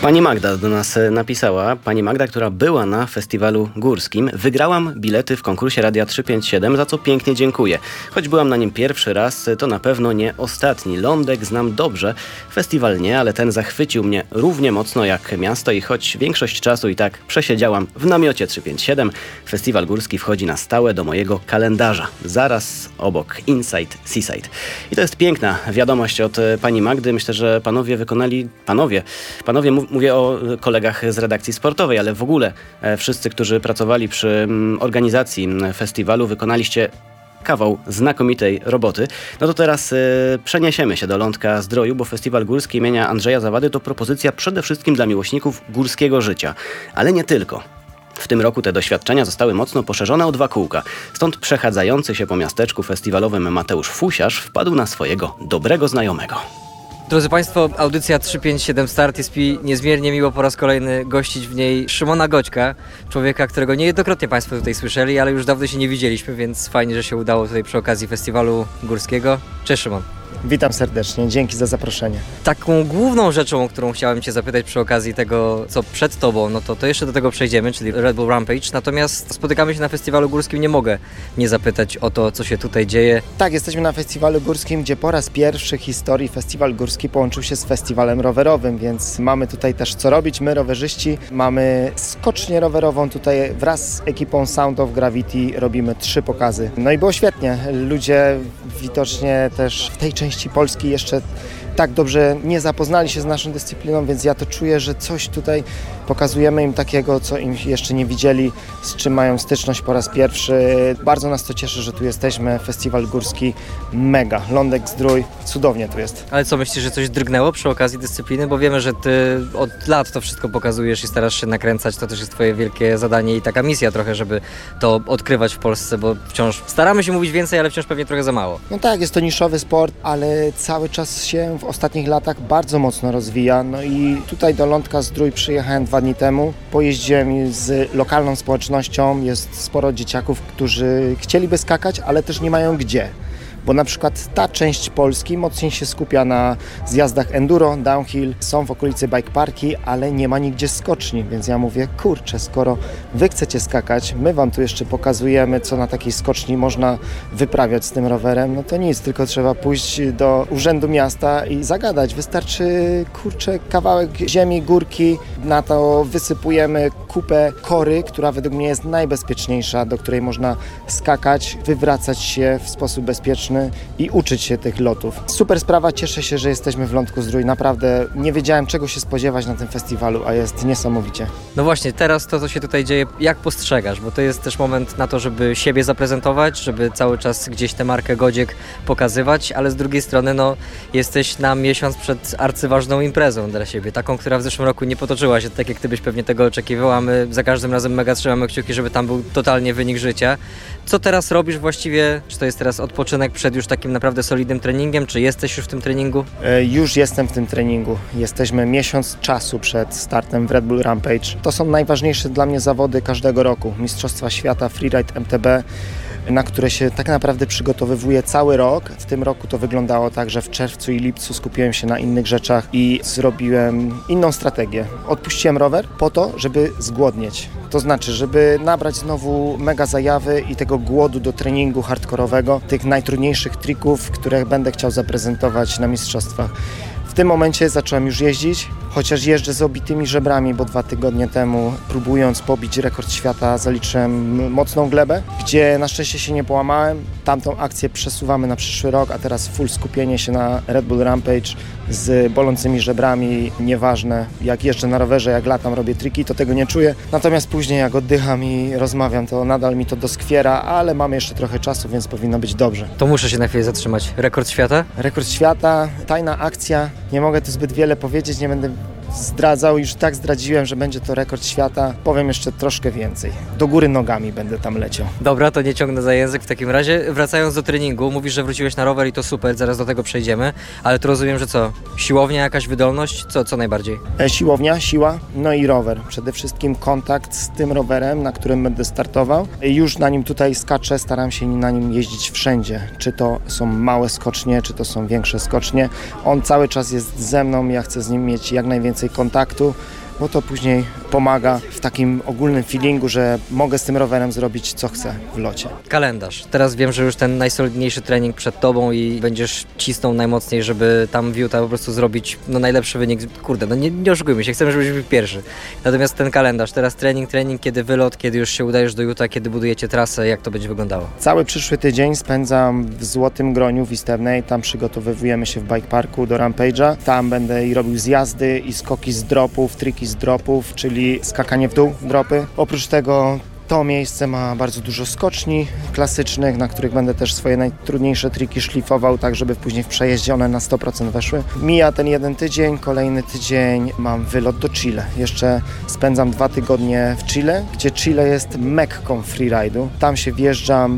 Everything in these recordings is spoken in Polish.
Pani Magda do nas napisała. Pani Magda, która była na festiwalu górskim. Wygrałam bilety w konkursie Radia 357, za co pięknie dziękuję. Choć byłam na nim pierwszy raz, to na pewno nie ostatni. Lądek znam dobrze, festiwal nie, ale ten zachwycił mnie równie mocno jak miasto i choć większość czasu i tak przesiedziałam w namiocie 357, festiwal górski wchodzi na stałe do mojego kalendarza. Zaraz obok Inside Seaside. I to jest piękna wiadomość od pani Magdy. Myślę, że panowie wykonali... Panowie, mówię o kolegach z redakcji sportowej, ale w ogóle wszyscy, którzy pracowali przy organizacji festiwalu, wykonaliście kawał znakomitej roboty. No to teraz przeniesiemy się do Lądka Zdroju, bo Festiwal Górski imienia Andrzeja Zawady to propozycja przede wszystkim dla miłośników górskiego życia. Ale nie tylko. W tym roku te doświadczenia zostały mocno poszerzone o 2 kółka. Stąd przechadzający się po miasteczku festiwalowym Mateusz Fusiarz wpadł na swojego dobrego znajomego. Drodzy Państwo, audycja 357 Start. Jest mi niezmiernie miło po raz kolejny gościć w niej Szymona Goćka, człowieka, którego niejednokrotnie Państwo tutaj słyszeli, ale już dawno się nie widzieliśmy, więc fajnie, że się udało tutaj przy okazji Festiwalu Górskiego. Cześć Szymon. Witam serdecznie, dzięki za zaproszenie. Taką główną rzeczą, o którą chciałem Cię zapytać przy okazji tego, co przed Tobą, no to jeszcze do tego przejdziemy, czyli Red Bull Rampage, natomiast spotykamy się na Festiwalu Górskim, nie mogę nie zapytać o to, co się tutaj dzieje. Tak, jesteśmy na Festiwalu Górskim, gdzie po raz pierwszy w historii Festiwal Górski połączył się z festiwalem rowerowym, więc mamy tutaj też co robić, my rowerzyści, mamy skocznię rowerową tutaj wraz z ekipą Sound of Gravity robimy 3 pokazy. No i było świetnie, ludzie widocznie też w tej części Polski jeszcze tak dobrze nie zapoznali się z naszą dyscypliną, więc ja to czuję, że coś tutaj pokazujemy im takiego, co im jeszcze nie widzieli, z czym mają styczność po raz pierwszy. Bardzo nas to cieszy, że tu jesteśmy. Festiwal Górski mega. Lądek Zdrój, cudownie tu jest. Ale co, myślisz, że coś drgnęło przy okazji dyscypliny? Bo wiemy, że Ty od lat to wszystko pokazujesz i starasz się nakręcać. To też jest Twoje wielkie zadanie i taka misja trochę, żeby to odkrywać w Polsce, bo wciąż staramy się mówić więcej, ale wciąż pewnie trochę za mało. No tak, jest to niszowy sport, ale cały czas się w ostatnich latach bardzo mocno rozwija. No i tutaj do Lądka Zdrój przyjechałem 2 dni temu. Pojeździłem z lokalną społecznością. Jest sporo dzieciaków, którzy chcieliby skakać, ale też nie mają gdzie. Bo na przykład ta część Polski mocniej się skupia na zjazdach enduro, downhill, są w okolicy bike parki, ale nie ma nigdzie skoczni, więc ja mówię, kurczę, skoro wy chcecie skakać, my wam tu jeszcze pokazujemy, co na takiej skoczni można wyprawiać z tym rowerem, no to nic, tylko trzeba pójść do urzędu miasta i zagadać. Wystarczy, kurczę, kawałek ziemi, górki, na to wysypujemy kupę kory, która według mnie jest najbezpieczniejsza, do której można skakać, wywracać się w sposób bezpieczny i uczyć się tych lotów. Super sprawa, cieszę się, że jesteśmy w Lądku Zdrój. Naprawdę nie wiedziałem, czego się spodziewać na tym festiwalu, a jest niesamowicie. No właśnie, teraz to, co się tutaj dzieje, jak postrzegasz? Bo to jest też moment na to, żeby siebie zaprezentować, żeby cały czas gdzieś tę markę Godziek pokazywać, ale z drugiej strony, no, jesteś na miesiąc przed arcyważną imprezą dla siebie, taką, która w zeszłym roku nie potoczyła się tak, jak ty byś pewnie tego oczekiwał, a my za każdym razem mega trzymamy kciuki, żeby tam był totalnie wynik życia. Co teraz robisz właściwie? Czy to jest teraz odpoczynek przed już takim naprawdę solidnym treningiem? Czy jesteś już w tym treningu? Już jestem w tym treningu. Jesteśmy miesiąc czasu przed startem w Red Bull Rampage. To są najważniejsze dla mnie zawody każdego roku. Mistrzostwa Świata Freeride MTB, na które się tak naprawdę przygotowywuję cały rok. W tym roku to wyglądało tak, że w czerwcu i lipcu skupiłem się na innych rzeczach i zrobiłem inną strategię. Odpuściłem rower po to, żeby zgłodnieć. To znaczy, żeby nabrać znowu mega zajawy i tego głodu do treningu hardkorowego, tych najtrudniejszych trików, które będę chciał zaprezentować na mistrzostwach. W tym momencie zacząłem już jeździć, chociaż jeżdżę z obitymi żebrami, bo 2 tygodnie temu, próbując pobić rekord świata, zaliczyłem mocną glebę, gdzie na szczęście się nie połamałem. Tamtą akcję przesuwamy na przyszły rok, a teraz full skupienie się na Red Bull Rampage z bolącymi żebrami. Nieważne, jak jeżdżę na rowerze, jak latam, robię triki, to tego nie czuję. Natomiast później, jak oddycham i rozmawiam, to nadal mi to doskwiera, ale mamy jeszcze trochę czasu, więc powinno być dobrze. To muszę się na chwilę zatrzymać. Rekord świata? Rekord świata, tajna akcja. Nie mogę tu zbyt wiele powiedzieć, nie będę zdradzał, już tak zdradziłem, że będzie to rekord świata. Powiem jeszcze troszkę więcej. Do góry nogami będę tam leciał. Dobra, to nie ciągnę za język w takim razie. Wracając do treningu, mówisz, że wróciłeś na rower i to super, zaraz do tego przejdziemy, ale to rozumiem, że co? Siłownia, jakaś wydolność? Co najbardziej? Siłownia, siła, no i rower. Przede wszystkim kontakt z tym rowerem, na którym będę startował. Już na nim tutaj skaczę, staram się na nim jeździć wszędzie. Czy to są małe skocznie, czy to są większe skocznie. On cały czas jest ze mną, ja chcę z nim mieć jak najwięcej więcej kontaktu, bo to później pomaga w takim ogólnym feelingu, że mogę z tym rowerem zrobić co chcę w locie. Kalendarz. Teraz wiem, że już ten najsolidniejszy trening przed tobą i będziesz cisnął najmocniej, żeby tam w Utah po prostu zrobić najlepszy wynik. Kurde, nie oszukujmy się, chcemy, żebyś był pierwszy. Natomiast ten kalendarz, teraz trening, kiedy wylot, kiedy już się udajesz do Utah, kiedy budujecie trasę, jak to będzie wyglądało? Cały przyszły tydzień spędzam w Złotym Groniu w Istewnej. Tam przygotowujemy się w bike parku do Rampage'a. Tam będę i robił zjazdy i skoki z dropów, triki z dropów, czyli skakanie w dół, dropy. Oprócz tego to miejsce ma bardzo dużo skoczni klasycznych, na których będę też swoje najtrudniejsze triki szlifował, tak żeby później w przejeździe one na 100% weszły. Mija ten jeden tydzień, kolejny tydzień mam wylot do Chile. Jeszcze spędzam 2 tygodnie w Chile, gdzie Chile jest mekką freeride'u. Tam się wjeżdżam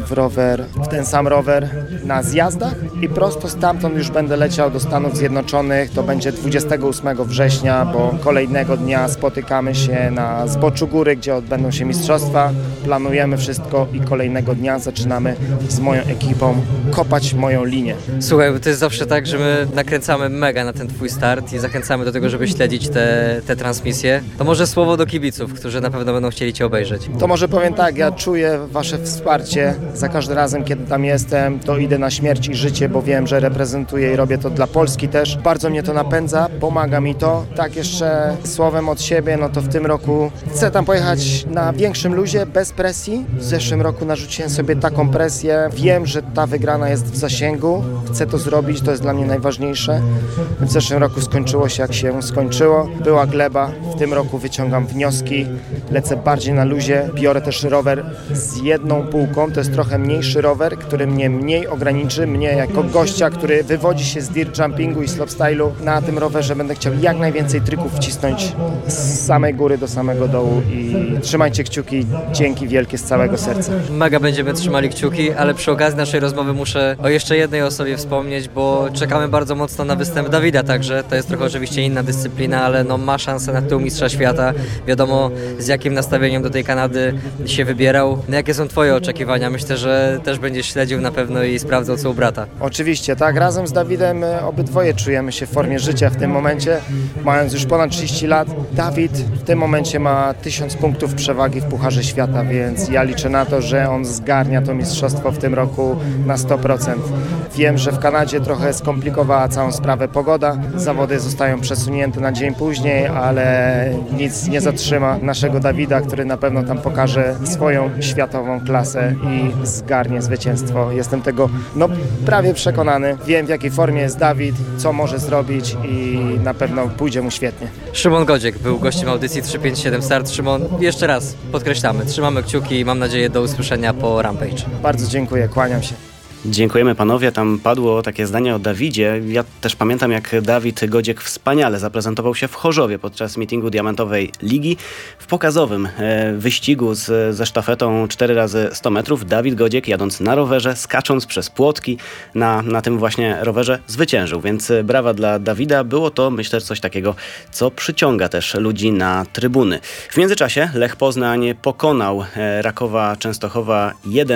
w ten sam rower na zjazdach i prosto stamtąd już będę leciał do Stanów Zjednoczonych. To będzie 28 września, bo kolejnego dnia spotykamy się na zboczu góry, gdzie odbędą się mistrzostwa. Planujemy wszystko i kolejnego dnia zaczynamy z moją ekipą kopać moją linię. Słuchaj, bo to jest zawsze tak, że my nakręcamy mega na ten twój start i zachęcamy do tego, żeby śledzić te transmisje. To może słowo do kibiców, którzy na pewno będą chcieli cię obejrzeć. To może powiem tak, ja czuję wasze wsparcie. Za każdym razem, kiedy tam jestem, to idę na śmierć i życie, bo wiem, że reprezentuję i robię to dla Polski też. Bardzo mnie to napędza, pomaga mi to. Tak jeszcze słowem od siebie, no to w tym roku chcę tam pojechać na większym luzie, bez presji. W zeszłym roku narzuciłem sobie taką presję. Wiem, że ta wygrana jest w zasięgu. Chcę to zrobić, to jest dla mnie najważniejsze. W zeszłym roku skończyło się jak się skończyło. Była gleba. W tym roku wyciągam wnioski. Lecę bardziej na luzie. Biorę też rower z jedną półką. To jest trochę mniejszy rower, który mnie mniej ograniczy. Mnie jako gościa, który wywodzi się z dirt jumpingu i slopestylu. Na tym rowerze będę chciał jak najwięcej trików wcisnąć z samej góry do samego dołu i trzymajcie kciuki. Dzięki wielkie z całego serca. Mega będziemy trzymali kciuki, ale przy okazji naszej rozmowy muszę o jeszcze jednej osobie wspomnieć, bo czekamy bardzo mocno na występ Dawida także. To jest trochę oczywiście inna dyscyplina, ale ma szansę na tył mistrza świata. Wiadomo, z jakim nastawieniem do tej Kanady się wybierał. Jakie są twoje oczekiwania? Myślę, że też będziesz śledził na pewno i sprawdzał co u brata. Oczywiście, tak. Razem z Dawidem obydwoje czujemy się w formie życia w tym momencie, mając już ponad 30 lat. Dawid w tym momencie ma 1000 punktów przewagi w Pucharze Świata, więc ja liczę na to, że on zgarnia to mistrzostwo w tym roku na 100%. Wiem, że w Kanadzie trochę skomplikowała całą sprawę pogoda. Zawody zostają przesunięte na dzień później, ale nic nie zatrzyma naszego Dawida, który na pewno tam pokaże swoją światową klasę i zgarnie zwycięstwo. Jestem tego prawie przekonany. Wiem, w jakiej formie jest Dawid, co może zrobić i na pewno pójdzie mu świetnie. Szymon Godziek był gościem audycji 357 Start. Szymon, jeszcze raz podkreślamy, trzymamy kciuki i mam nadzieję do usłyszenia po Rampage. Bardzo dziękuję, kłaniam się. Dziękujemy panowie, tam padło takie zdanie o Dawidzie. Ja też pamiętam, jak Dawid Godziek wspaniale zaprezentował się w Chorzowie podczas meetingu Diamentowej Ligi. W pokazowym wyścigu ze sztafetą 4x100 metrów Dawid Godziek, jadąc na rowerze, skacząc przez płotki na tym właśnie rowerze, zwyciężył. Więc brawa dla Dawida. Było to, myślę, coś takiego, co przyciąga też ludzi na trybuny. W międzyczasie Lech Poznań pokonał Rakowa Częstochowa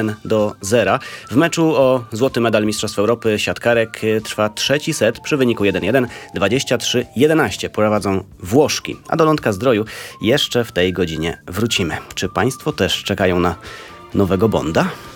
1-0. W meczu o złoty medal Mistrzostw Europy siatkarek trwa trzeci set przy wyniku 1-1, 23-11 prowadzą Włoszki, a do Lądka Zdroju jeszcze w tej godzinie wrócimy. Czy państwo też czekają na nowego Bonda?